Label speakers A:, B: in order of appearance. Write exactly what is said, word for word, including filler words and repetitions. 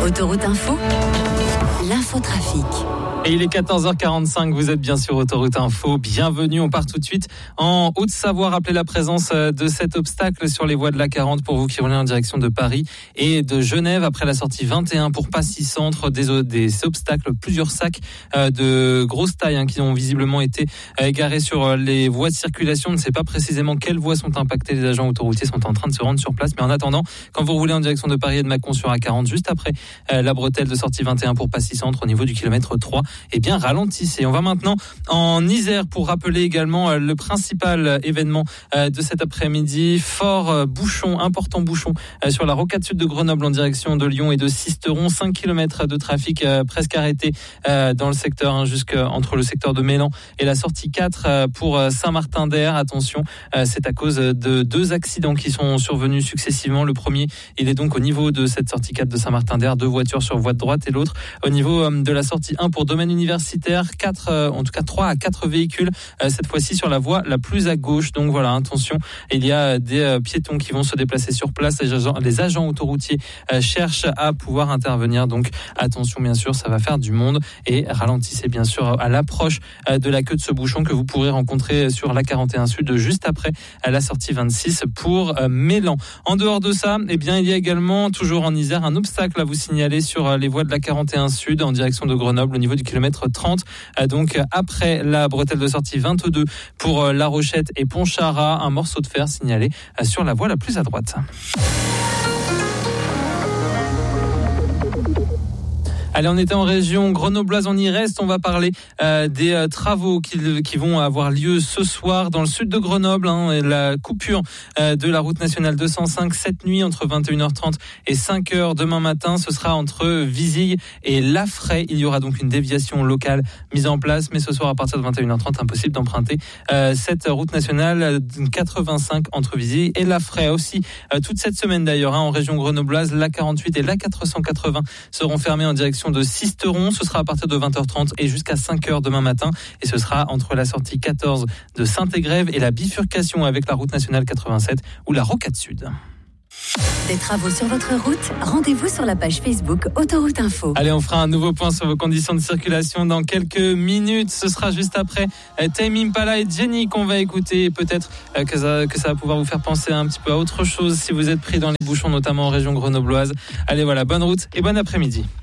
A: Autoroute Info, l'infotrafic.
B: Et il est quatorze heures quarante-cinq, vous êtes bien sur Autoroute Info, bienvenue, on part tout de suite en Haute-Savoie. Rappelez la présence de cet obstacle sur les voies de l'A quarante pour vous qui roulez en direction de Paris et de Genève après la sortie vingt et un pour Passy Centre, des, des obstacles, plusieurs sacs de grosse taille hein, qui ont visiblement été égarés sur les voies de circulation. On ne sait pas précisément quelles voies sont impactées, les agents autoroutiers sont en train de se rendre sur place, mais en attendant, quand vous roulez en direction de Paris et de Mâcon sur A quarante, juste après la bretelle de sortie vingt et un pour Passy Centre au niveau du kilomètre trois, eh bien ralentissez. On va maintenant en Isère pour rappeler également le principal événement de cet après-midi. Fort bouchon, important bouchon sur la rocade sud de Grenoble en direction de Lyon et de Sisteron. cinq kilomètres de trafic presque arrêté dans le secteur, jusqu'entre le secteur de Mélan et la sortie quatre pour Saint-Martin-d'Air. Attention, c'est à cause de deux accidents qui sont survenus successivement. Le premier, il est donc au niveau de cette sortie quatre de Saint-Martin-d'Air, deux voitures sur voie de droite, et l'autre au niveau de la sortie un pour Domaine universitaire, quatre, en tout cas trois à quatre véhicules, cette fois-ci sur la voie la plus à gauche. Donc voilà, attention, il y a des piétons qui vont se déplacer sur place. Les agents, les agents autoroutiers cherchent à pouvoir intervenir. Donc attention, bien sûr, ça va faire du monde, et ralentissez bien sûr à l'approche de la queue de ce bouchon que vous pourrez rencontrer sur l'A quarante et un Sud juste après la sortie vingt-six pour Mélan. En dehors de ça, eh bien, il y a également, toujours en Isère, un obstacle à vous signaler sur les voies de l'A quarante et un Sud en direction de Grenoble au niveau du kilomètre trente, donc après la bretelle de sortie vingt-deux pour La Rochette et Pontcharrat, un morceau de fer signalé sur la voie la plus à droite. Allez, on était en région grenobloise, on y reste. On va parler euh, des euh, travaux qui, qui vont avoir lieu ce soir dans le sud de Grenoble. Hein, la coupure euh, de la route nationale deux cent cinq cette nuit entre vingt et une heures trente et cinq heures demain matin. Ce sera entre Vizille et Laffray. Il y aura donc une déviation locale mise en place. Mais ce soir, à partir de vingt et une heures trente, impossible d'emprunter euh, cette route nationale quatre-vingt-cinq entre Vizille et Laffray. Aussi, euh, toute cette semaine d'ailleurs, hein, en région grenobloise, l'A quarante-huit et l'A quatre cent quatre-vingts seront fermés en direction de Sisteron. Ce sera à partir de vingt heures trente et jusqu'à cinq heures demain matin, et ce sera entre la sortie quatorze de Saint-Égrève et la bifurcation avec la route nationale quatre-vingt-sept ou la rocade sud.
A: Des travaux sur votre route, rendez-vous sur la page Facebook Autoroute Info.
B: Allez, on fera un nouveau point sur vos conditions de circulation dans quelques minutes. Ce sera juste après Tame Impala et Jenny qu'on va écouter. Peut-être que ça, que ça va pouvoir vous faire penser un petit peu à autre chose si vous êtes pris dans les bouchons, notamment en région grenobloise. Allez, voilà, bonne route et bon après-midi.